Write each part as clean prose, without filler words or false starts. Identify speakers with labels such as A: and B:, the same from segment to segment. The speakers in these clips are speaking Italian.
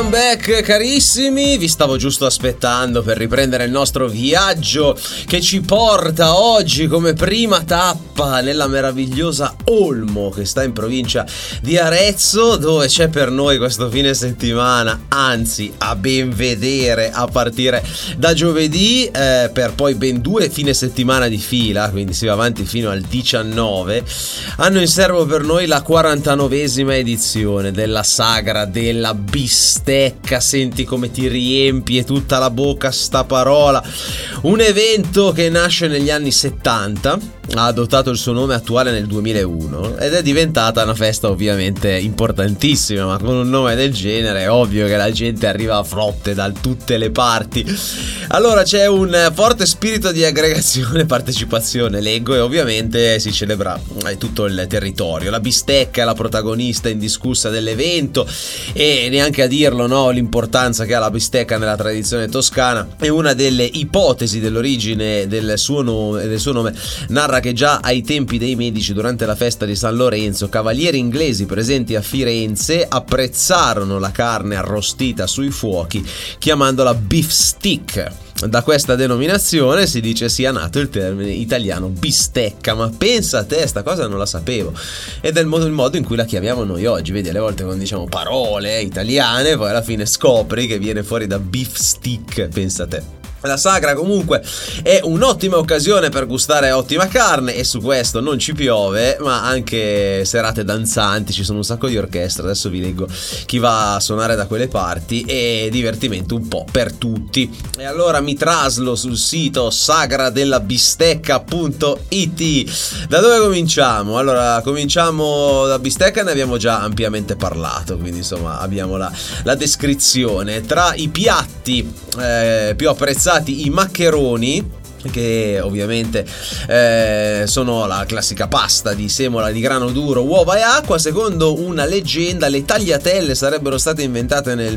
A: Back carissimi, vi stavo giusto aspettando per riprendere il nostro viaggio che ci porta oggi come prima tappa nella meravigliosa Olmo, che sta in provincia di Arezzo, dove c'è per noi questo fine settimana, anzi a ben vedere a partire da giovedì, per poi ben 2 fine settimana di fila, quindi si va avanti fino al 19. Hanno in serbo per noi la 49esima edizione della sagra della bistecca. Senti come ti riempie tutta la bocca sta parola. Un evento che nasce negli anni 70, ha adottato il suo nome attuale nel 2001 ed è diventata una festa ovviamente importantissima, ma con un nome del genere è ovvio che la gente arriva a frotte da tutte le parti. Allora c'è un forte spirito di aggregazione e partecipazione, leggo, e ovviamente si celebra tutto il territorio. La bistecca è la protagonista indiscussa dell'evento e neanche a dirlo, no, l'importanza che ha la bistecca nella tradizione toscana. E una delle ipotesi dell'origine del suo nome narra che già ai tempi dei Medici, durante la festa di San Lorenzo, cavalieri inglesi presenti a Firenze apprezzarono la carne arrostita sui fuochi chiamandola beef stick. Da questa denominazione si dice sia nato il termine italiano bistecca, ma pensa a te, sta cosa non la sapevo, ed è il modo in cui la chiamiamo noi oggi. Vedi, alle volte quando diciamo parole italiane poi alla fine scopri che viene fuori da beef stick, pensa a te. La sagra comunque è un'ottima occasione per gustare ottima carne, e su questo non ci piove, ma anche serate danzanti, ci sono un sacco di orchestre, adesso vi leggo chi va a suonare da quelle parti, e divertimento un po' per tutti. E allora mi traslo sul sito sagradellabistecca.it. Da dove cominciamo? Allora cominciamo da bistecca, ne abbiamo già ampiamente parlato, quindi insomma abbiamo la descrizione. Tra i piatti più apprezzati i maccheroni, che ovviamente sono la classica pasta di semola di grano duro, uova e acqua. Secondo una leggenda le tagliatelle sarebbero state inventate nel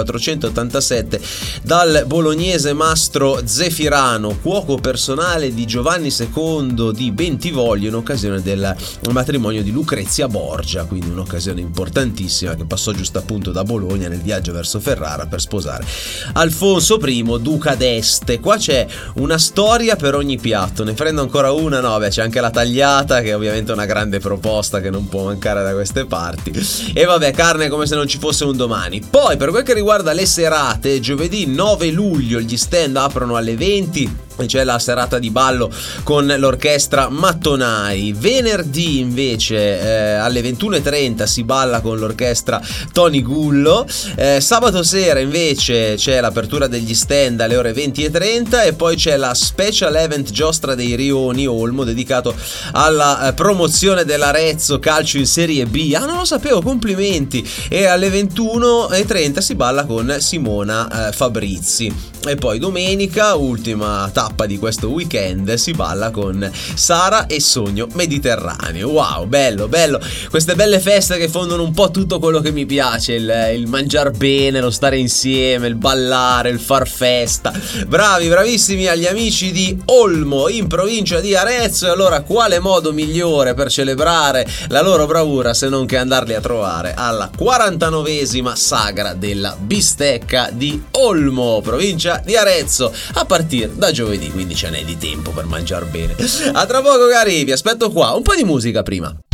A: 1487 dal bolognese mastro Zefirano, cuoco personale di Giovanni II di Bentivoglio, in occasione del matrimonio di Lucrezia Borgia, quindi un'occasione importantissima, che passò giusto appunto da Bologna nel viaggio verso Ferrara per sposare Alfonso I, duca d'Este. Qua c'è una storia per ogni piatto, ne prendo ancora una. No, beh, c'è anche la tagliata, che è ovviamente una grande proposta che non può mancare da queste parti, e vabbè, carne come se non ci fosse un domani. Poi per quel che riguarda le serate, giovedì 9 luglio gli stand aprono alle 20 e c'è la serata di ballo con l'orchestra Mattonai. Venerdì invece alle 21:30 si balla con l'orchestra Tony Gullo. Sabato sera invece c'è l'apertura degli stand alle ore 20:30 e poi c'è la Special Event Giostra dei Rioni Olmo, dedicato alla promozione dell'Arezzo calcio in Serie B. Ah, non lo sapevo, complimenti. E alle 21:30 si balla con Simona Fabrizi. E poi domenica, ultima tappa di questo weekend, si balla con Sara e Sogno Mediterraneo. Wow, bello, bello. Queste belle feste che fondono un po' tutto quello che mi piace, il mangiar bene, lo stare insieme, il ballare, il far festa. Bravi, bravissimi agli amici di Olmo in provincia di Arezzo. E allora quale modo migliore per celebrare la loro bravura se non che andarli a trovare alla 49esima sagra della bistecca di Olmo, provincia di Arezzo, a partire da giovedì, quindi ce n'è di tempo per mangiar bene. A tra poco cari, vi aspetto qua, un po' di musica prima.